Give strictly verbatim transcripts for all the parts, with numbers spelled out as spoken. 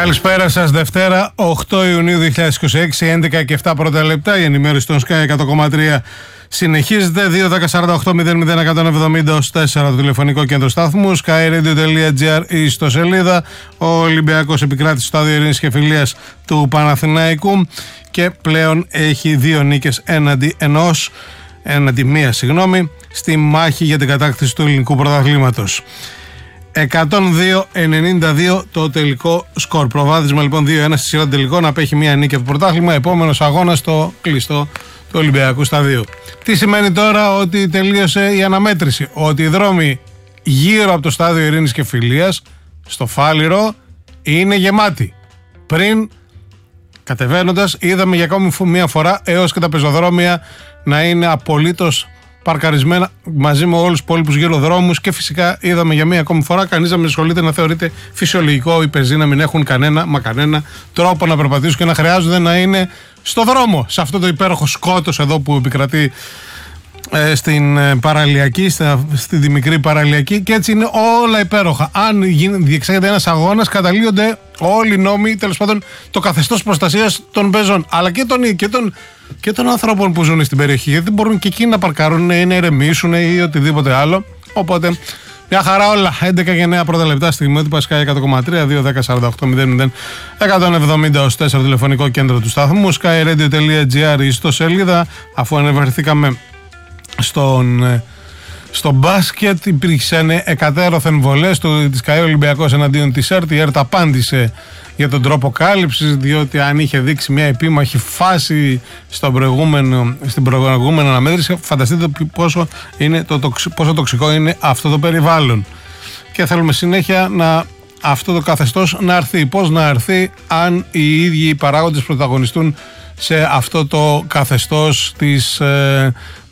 Καλησπέρα σας, Δευτέρα, οκτώ Ιουνίου δύο χιλιάδες είκοσι έξι, έντεκα και επτά πρώτα λεπτά. Η ενημέρωση των Sky εκατό κόμμα τρία συνεχίζεται. δύο δέκα σαράντα οκτώ μηδέν μηδέν εκατόν εβδομήντα τέσσερα το τηλεφωνικό κέντρο σταθμού. skyradio.gr η ιστοσελίδα. Ο Ολυμπιακός επικράτησε στο στάδιο ειρήνης και φιλίας του Παναθηναϊκού και πλέον έχει δύο νίκες έναντι ενός, έναντι μία, συγγνώμη, στη μάχη για την κατάκτηση του ελληνικού πρωταθλήματος. εκατόν δύο ενενήντα δύο το τελικό σκορ. Προβάδισμα λοιπόν δύο ένα στη σειρά τελικών. Απέχει μία νίκη από το πρωτάθλημα. Επόμενος αγώνας στο κλειστό του Ολυμπιακού Σταδίου. Τι σημαίνει τώρα? Ότι τελείωσε η αναμέτρηση. Ότι οι δρόμοι γύρω από το στάδιο ειρήνης και φιλίας, στο Φάληρο, είναι γεμάτοι. Πριν, κατεβαίνοντας, είδαμε για ακόμη μία φορά έως και τα πεζοδρόμια να είναι απολύτως παρκαρισμένα μαζί με όλους τους υπόλοιπους γύρω δρόμους και φυσικά είδαμε για μία ακόμη φορά κανείς να μην ασχολείται, να θεωρείται φυσιολογικό οι πεζοί να μην έχουν κανένα μα κανένα τρόπο να περπατήσουν και να χρειάζονται να είναι στο δρόμο, σε αυτό το υπέροχο σκότος εδώ που επικρατεί ε, στην ε, παραλιακή, στα, στη Δημικρή παραλιακή, και έτσι είναι όλα υπέροχα. Αν διεξάγεται ένας αγώνας, καταλύονται όλοι οι νόμοι, τέλος πάντων το καθεστώς προστασίας των πεζών, αλλά και των, και των, και των ανθρώπων που ζουν στην περιοχή, γιατί μπορούν και εκεί να παρκάρουν ή να ηρεμήσουν ή οτιδήποτε άλλο. Οπότε μια χαρά όλα. έντεκα και εννέα πρώτα λεπτά, στιγμή του Sky εκατό κόμμα τρία, δύο δέκα σαράντα οκτώ μηδέν μηδέν εκατόν εβδομήντα τέσσερα τηλεφωνικό κέντρο του σταθμού. skyradio.gr η ιστοσελίδα. Αφού ανεβρεθήκαμε στον, στο μπάσκετ, υπήρξαν εκατέρωθεν βολές της ΚΑΕ Ολυμπιακός εναντίον της ΕΡΤ. Η ΕΡΤ απάντησε για τον τρόπο κάλυψης, διότι αν είχε δείξει μια επίμαχη φάση στον προηγούμενο, στην προηγούμενη αναμέτρηση, φανταστείτε πόσο, είναι το, πόσο τοξικό είναι αυτό το περιβάλλον. Και θέλουμε συνέχεια να, αυτό το καθεστώς να έρθει. Πώς να έρθει αν οι ίδιοι οι παράγοντες πρωταγωνιστούν σε αυτό το καθεστώς της ε,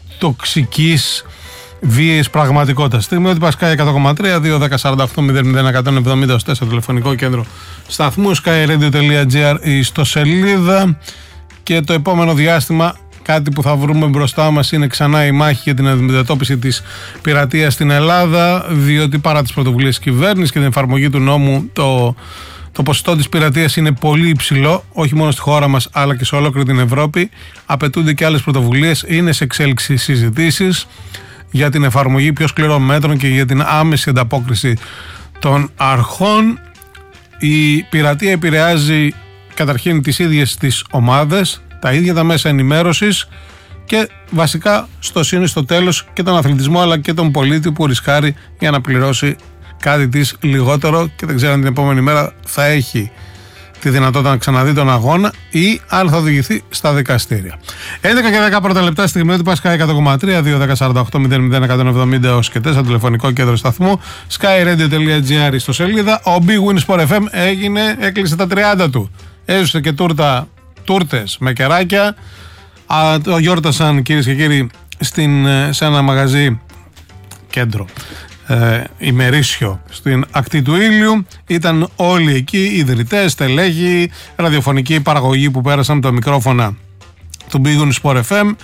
τοξικής βίαιης πραγματικότητας. Στιγμή ότι Sky εκατό κόμμα τρία, δύο δέκα σαράντα οκτώ μηδέν μηδέν εκατόν εβδομήντα τέσσερα τηλεφωνικό κέντρο σταθμού, skyradio.gr η ιστοσελίδα. Και το επόμενο διάστημα κάτι που θα βρούμε μπροστά μας είναι ξανά η μάχη για την αντιμετώπιση της πειρατείας στην Ελλάδα, διότι παρά τις πρωτοβουλίες της κυβέρνησης και την εφαρμογή του νόμου, το, το ποσοστό της πειρατείας είναι πολύ υψηλό, όχι μόνο στη χώρα μας αλλά και σε ολόκληρη την Ευρώπη. Απαιτούνται και άλλες πρωτοβουλίες, είναι σε εξέλιξη συζητήσεις για την εφαρμογή πιο σκληρών μέτρων και για την άμεση ανταπόκριση των αρχών. Η πειρατεία επηρεάζει καταρχήν τις ίδιες τις ομάδες, τα ίδια τα μέσα ενημέρωσης και βασικά στο σύν στο τέλος και τον αθλητισμό, αλλά και τον πολίτη που ρισκάρει για να πληρώσει κάτι της λιγότερο και δεν ξέρω αν την επόμενη μέρα θα έχει τη δυνατότητα να ξαναδεί τον αγώνα ή αν θα οδηγηθεί στα δικαστήρια. έντεκα και δέκα πρώτα λεπτά, στιγμή του Sky εκατό κόμμα τρία, δύο δέκα σαράντα οκτώ μηδέν μηδέν εκατόν εβδομήντα τέσσερα τηλεφωνικό κέντρο σταθμού, skyradio.gr στο σελίδα. Ο Big Win Sport εφ εμ έγινε, έκλεισε τα τριάντα του. Έζησε και τούρτα, τούρτες με κεράκια. Α, το γιόρτασαν, κυρίες και κύριοι, στην, σε ένα μαγαζί κέντρο Ε, ημερήσιο στην ακτή του ήλιου. Ήταν όλοι εκεί, ιδρυτές, στελέχοι, ραδιοφωνική παραγωγή που πέρασαν το μικρόφωνα του Big Win Sport εφ εμ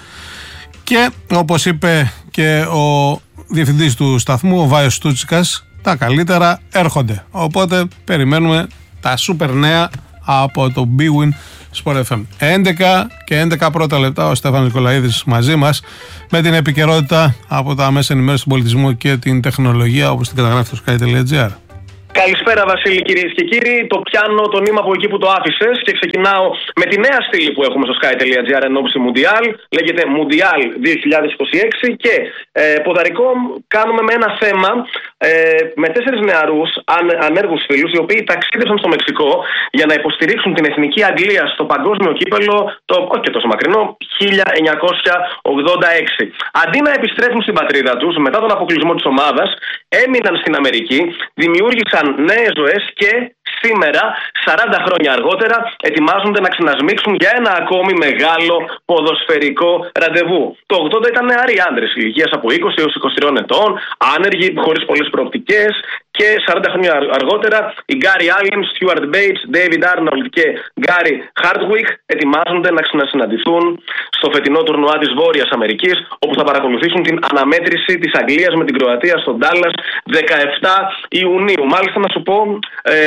και όπως είπε και ο διευθυντής του σταθμού, ο Βάιος Στούτσικας, τα καλύτερα έρχονται. Οπότε περιμένουμε τα σούπερ νέα από το Big Win Sport εφ εμ. έντεκα και έντεκα πρώτα λεπτά, ο Στέφανος Νικολαίδης μαζί μας με την επικαιρότητα από τα μέσα ενημέρωσης του πολιτισμού και την τεχνολογία, όπως την καταγράφει στο sky.gr. Καλησπέρα Βασίλη, κυρίες και κύριοι. Το πιάνω το νήμα από εκεί που το άφησες και ξεκινάω με τη νέα στήλη που έχουμε στο sky.gr ενώπιση Μουντιάλ. Λέγεται Μουντιάλ δύο χιλιάδες είκοσι έξι και ε, ποδαρικό κάνουμε με ένα θέμα ε, με τέσσερις νεαρούς ανε, ανέργους φίλους, οι οποίοι ταξίδευσαν στο Μεξικό για να υποστηρίξουν την εθνική Αγγλία στο παγκόσμιο κύπελο, το όχι και τόσο μακρινό, χίλια εννιακόσια ογδόντα έξι. Αντί να επιστρέφουν στην πατρίδα τους μετά τον αποκλεισμό της ομάδας, έμειναν στην Αμερική, δημιούργησαν νέες ζωές και σήμερα, σαράντα χρόνια αργότερα, ετοιμάζονται να ξανασμίξουν για ένα ακόμη μεγάλο ποδοσφαιρικό ραντεβού. Το ογδόντα ήταν νεαροί άντρες ηλικίας από είκοσι έως είκοσι τρία ετών, άνεργοι, χωρίς πολλές προοπτικές, και σαράντα χρόνια αργότερα οι Γκάρι Άλεν, Στιούαρτ Μπέιτς, Ντέιβιντ Άρνολντ και Γκάρι Χάρτουικ ετοιμάζονται να ξανασυναντηθούν στο φετινό τουρνουά της Βόρειας Αμερικής, όπου θα παρακολουθήσουν την αναμέτρηση της Αγγλίας με την Κροατία στο Ντάλλας δεκαεπτά Ιουνίου. Μάλιστα να σου πω ε, ότι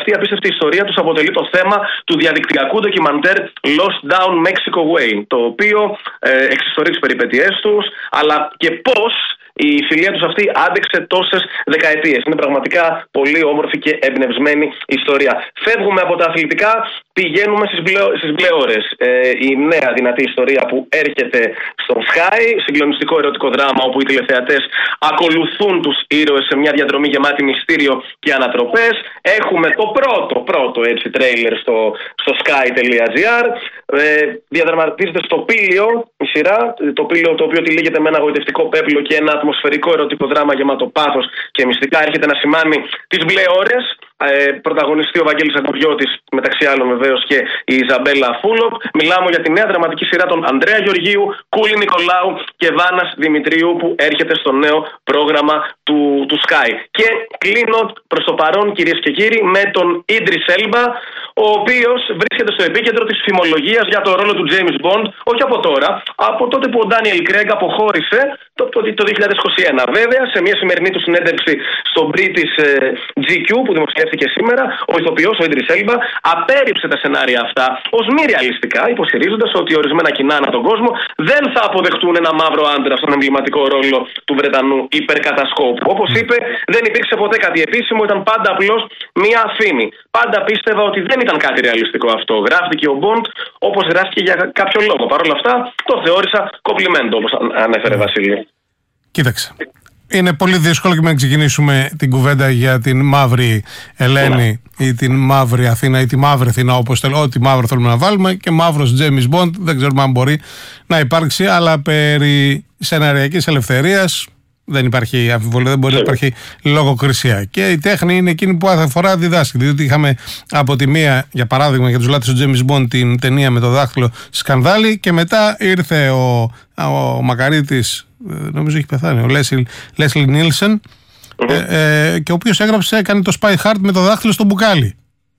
αυτή η απίστευτη ιστορία τους αποτελεί το θέμα του διαδικτυακού ντοκιμαντέρ Lost Down Mexico Way, το οποίο ε, εξιστορεί τις περιπέτειές τους, αλλά και πώς η φιλία τους αυτή άντεξε τόσες δεκαετίες. Είναι πραγματικά πολύ όμορφη και εμπνευσμένη ιστορία. Φεύγουμε από τα αθλητικά, πηγαίνουμε στις μπλε, στις μπλε ώρες. Ε, η νέα δυνατή ιστορία που έρχεται στον Sky, συγκλονιστικό ερωτικό δράμα όπου οι τηλεθεατές ακολουθούν τους ήρωες σε μια διαδρομή γεμάτη μυστήριο και ανατροπές. Έχουμε το πρώτο, πρώτο έτσι τρέιλερ στο, στο sky.gr. Ε, διαδραματίζεται στο Πήλιο η σειρά, το Πήλιο το οποίο τυλίγεται με ένα γοητευτικό πέπλο και ένα ατμοσφαιρικό ερωτικό δράμα γεμάτο πάθος και μυστικά. Έρχεται να σημάνει τις μπλε ώρες. Ε, πρωταγωνιστεί ο Βαγγέλης Αγκουριώτης, μεταξύ άλλων βεβαίως και η Ιζαμπέλα Φούλοπ. Μιλάμε για τη νέα δραματική σειρά των Ανδρέα Γεωργίου, Κούλη Νικολάου και Βάνας Δημητρίου που έρχεται στο νέο πρόγραμμα του, του Sky. Και κλείνω προς το παρόν, κυρίες και κύριοι, με τον Ίντρις Έλμπα, ο οποίος βρίσκεται στο επίκεντρο της φημολογίας για το ρόλο του James Bond, όχι από τώρα, από τότε που ο Ντάνιελ Κρέγκ αποχώρησε το, το, το δύο χιλιάδες είκοσι ένα. Βέβαια, σε μια σημερινή του συνέντευξη στο British ε, τζι κιου που δημοσιεύτηκε σήμερα, ο ηθοποιός, ο Ίντρις Έλμπα, απέρριψε τα σενάρια αυτά ως μη ρεαλιστικά, υποστηρίζοντας ότι ορισμένα κοινά ανά τον κόσμο δεν θα αποδεχτούν ένα μαύρο άντρα στον εμβληματικό ρόλο του Βρετανού υπερκατασκόπου. Όπως είπε, δεν υπήρξε ποτέ κάτι επίσημο, ήταν πάντα απλώς μια φήμη. Πάντα πίστευα ότι δεν ήταν κάτι ρεαλιστικό αυτό. Γράφτηκε ο Bond όπως γράφτηκε για κάποιο λόγο. Παρ' όλα αυτά, το θεώρησα κομπλιμέντο, όπως ανέφερε Βασίλη. Κοίταξε. Είναι πολύ δύσκολο και να ξεκινήσουμε την κουβέντα για την μαύρη Ελένη yeah. ή την μαύρη Αθήνα ή τη μαύρη Αθήνα, όπως θέλουμε, ό,τι μαύρο θέλουμε να βάλουμε, και μαύρος James Bond. Δεν ξέρουμε αν μπορεί να υπάρξει, αλλά περί σεναριακής ελευθερίας δεν υπάρχει αμφιβολία, δεν μπορεί yeah. να υπάρχει λογοκρισία. Και η τέχνη είναι εκείνη που κάθε φορά διδάσκει. Διότι είχαμε από τη μία, για παράδειγμα, για τους λάτρες του James Bond, την ταινία με το δάχτυλο σκανδάλι, και μετά ήρθε ο, ο Μακαρίτης, νομίζω έχει πεθάνει, ο Λέσλι Νίλσεν, mm-hmm. ε, ε, και ο οποίος έγραψε, έκανε το Spy Hard με το δάχτυλο στο μπουκάλι.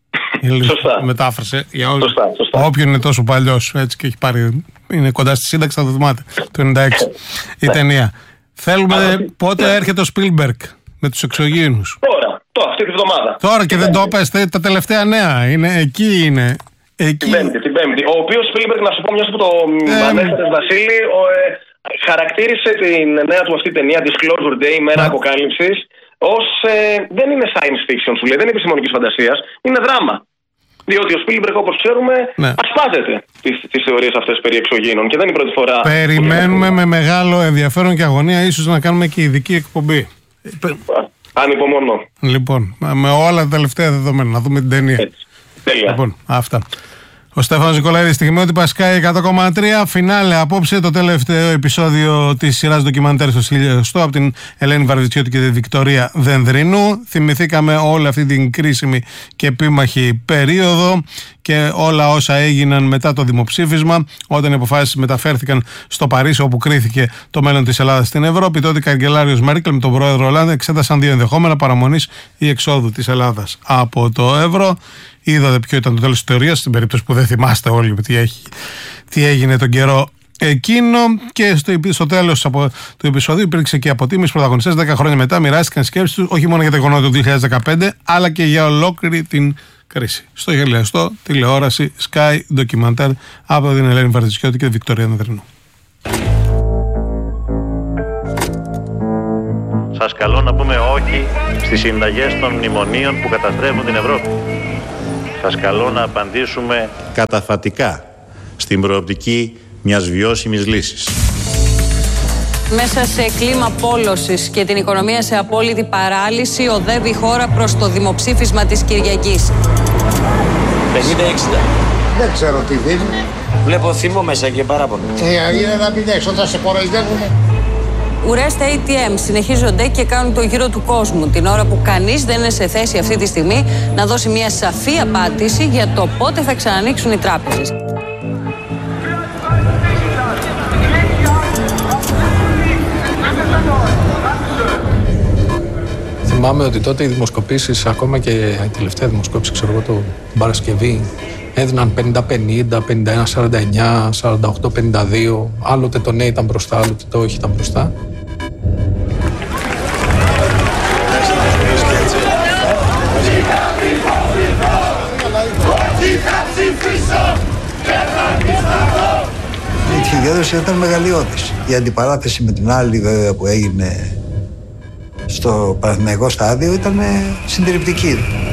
Σωστά. Μετάφρασε για όλους. Σωστά, σωστά. Όποιον είναι τόσο παλιός, έτσι, και έχει πάρει, είναι κοντά στη σύνταξη, θα το θυμάται, το ενενήντα έξι η ταινία. Θέλουμε Α, πότε ναι. έρχεται ο Spielberg με τους εξωγήινους. Τώρα, τώρα, αυτή τη βδομάδα. Τώρα και δεν το έπαιζε τα τελευταία νέα. Είναι, εκεί είναι. Εκεί. Την Πέμπτη, την Πέμπτη. Ο οποίος Spielberg, να σου πω, μιας που το ε, ανέφερες, Βασίλη, ο, ε, χαρακτήρισε την νέα του αυτή ταινία, Disclosure Day, ημέρα Μα... αποκάλυψης, ως ε, δεν είναι science fiction, σου λέει, δεν είναι επιστημονικής φαντασίας, είναι δράμα. Διότι ο Spielberg, όπως ξέρουμε, ναι. ασπάζεται τις, τις θεωρίες αυτές περί εξωγήινων και δεν είναι η πρώτη φορά. Περιμένουμε με μεγάλο ενδιαφέρον και αγωνία, ίσως να κάνουμε και ειδική εκπομπή. Ανυπομονώ. Λοιπόν, με όλα τα τελευταία δεδομένα, να δούμε την ταινία. Έτσι. Τέλεια. Λοιπόν, αυτά. Ο Στέφανος Νικολαίδης, στιγμιότυπα Sky εκατό κόμμα τρία. Φινάλε απόψε, το τελευταίο επεισόδιο της σειράς ντοκιμαντέρ στο Σιλιοστό από την Ελένη Βαρβιτσιώτη και τη Βικτωρία Δενδρινού. Θυμηθήκαμε όλη αυτή την κρίσιμη και επίμαχη περίοδο και όλα όσα έγιναν μετά το δημοψήφισμα, όταν οι αποφάσεις μεταφέρθηκαν στο Παρίσι, όπου κρίθηκε το μέλλον της Ελλάδας στην Ευρώπη. Τότε η καγκελάριος Μέρκελ με τον πρόεδρο Ολάντε εξέτασαν δύο ενδεχόμενα παραμονής ή εξόδου της Ελλάδας από το ευρώ. Είδατε ποιο ήταν το τέλος της θεωρίας, στην περίπτωση που δεν θυμάστε όλοι τι, έχει, τι έγινε τον καιρό εκείνο. Και στο, στο τέλος του επεισοδίου υπήρξε και αποτίμηση. Πρωταγωνιστές δέκα χρόνια μετά μοιράστηκαν σκέψεις τους, όχι μόνο για τα γεγονότα του δύο χιλιάδες δεκαπέντε, αλλά και για ολόκληρη την κρίση. Στο Χελιαστό, τηλεόραση, Sky, ντοκιμαντέρ από την Ελένη Βαρβιτσιώτη και τη Βικτωρία Δενδρινού. Σας καλώ να πούμε όχι στις συνταγές των μνημονίων που καταστρέφουν την Ευρώπη. Σας καλώ να απαντήσουμε καταφατικά στην προοπτική μιας βιώσιμης λύσης. Μέσα σε κλίμα πόλωσης και την οικονομία σε απόλυτη παράλυση, οδεύει η χώρα προς το δημοψήφισμα της Κυριακής. πενήντα εξήντα. Δεν ξέρω τι δίνει. Βλέπω θυμό μέσα και παράπονο. Ε, είναι να μην έξω, όταν σε κοροϊδεύουνε. Ουρές στα έι τι εμ συνεχίζονται και κάνουν το γύρο του κόσμου, την ώρα που κανείς δεν είναι σε θέση αυτή τη στιγμή να δώσει μια σαφή απάντηση για το πότε θα ξανανοίξουν οι τράπεζες. Θυμάμαι ότι τότε οι δημοσκοπήσεις, ακόμα και η τελευταία δημοσκόπηση, ξέρω εγώ, το Παρασκευή, έδιναν πενήντα πενήντα, πενήντα ένα σαράντα εννιά, σαράντα οκτώ πενήντα δύο. Άλλοτε το ναι ήταν μπροστά, άλλοτε το όχι ήταν μπροστά. Η συγκέντρωση ήταν μεγαλειώδης. Η αντιπαράθεση με την άλλη βέβαια που έγινε στο Παναθηναϊκό στάδιο ήταν συντριπτική.